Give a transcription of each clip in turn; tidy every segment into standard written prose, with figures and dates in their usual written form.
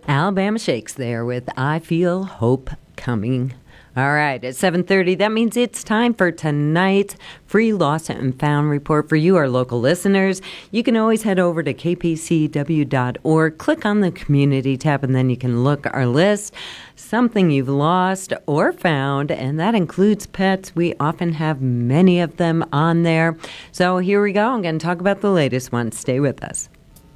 Alabama Shakes there with I Feel Hope Coming. All right, at 7:30, that means it's time for tonight's free Lost and Found report for you, our local listeners. You can always head over to kpcw.org, click on the community tab, and then you can look our list, something you've lost or found, and that includes pets. We often have many of them on there. So here we go. I'm going to talk about the latest one. Stay with us.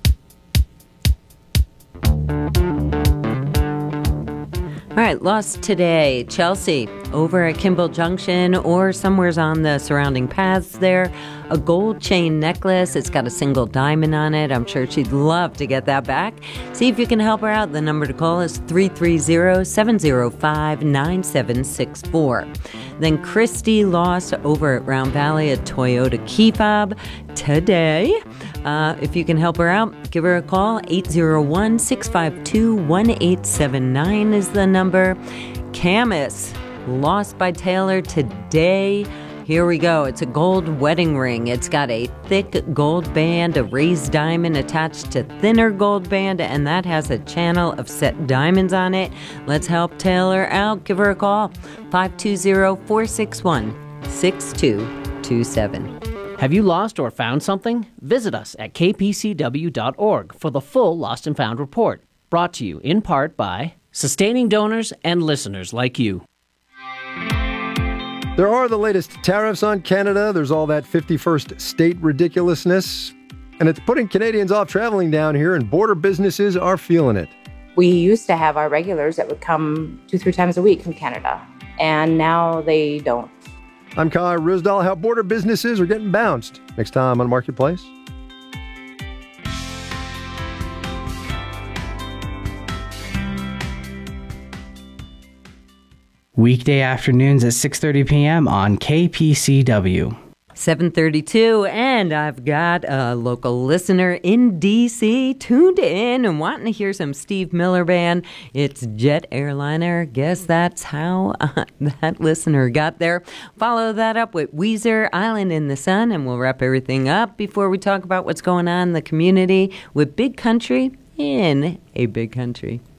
All right, lost today. Chelsea, over at Kimball Junction or somewhere's on the surrounding paths there. A gold chain necklace. It's got a single diamond on it. I'm sure she'd love to get that back. See if you can help her out. The number to call is 330-705-9764. Then Christy lost over at Round Valley, a Toyota key fob today. If you can help her out, give her a call. 801-652-1879 is the number. Camus, lost by Taylor today. Here we go. It's a gold wedding ring. It's got a thick gold band, a raised diamond attached to thinner gold band, and that has a channel of set diamonds on it. Let's help Taylor out. Give her a call. 520-461-6227. Have you lost or found something? Visit us at kpcw.org for the full Lost and Found report, brought to you in part by sustaining donors and listeners like you. There are the latest tariffs on Canada. There's all that 51st state ridiculousness. And it's putting Canadians off traveling down here, and border businesses are feeling it. We used to have our regulars that would come 2-3 times a week from Canada, and now they don't. I'm Kai Risdal. How border businesses are getting bounced. Next time on Marketplace. Weekday afternoons at 6:30 p.m. on KPCW. 7:32, and I've got a local listener in D.C. tuned in and wanting to hear some Steve Miller Band. It's Jet Airliner. Guess that's how that listener got there. Follow that up with Weezer, Island in the Sun, and we'll wrap everything up before we talk about what's going on in the community with Big Country in a Big Country.